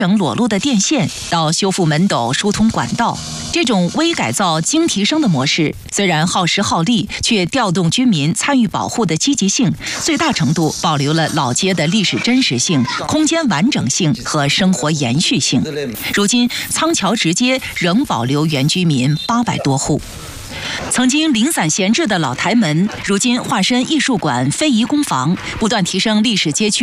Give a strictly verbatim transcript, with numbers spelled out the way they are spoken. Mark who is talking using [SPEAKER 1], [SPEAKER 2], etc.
[SPEAKER 1] 整裸露的电线，到修复门斗、疏通管道，这种微改造精提升的模式，虽然耗时耗力，却调动居民参与保护的积极性，最大程度保留了老街的历史真实性、空间完整性和生活延续性。如今，仓桥直街仍保留原居民八百多户。曾经零散闲置的老台门，如今化身艺术馆、非遗工坊，不断提升历史街区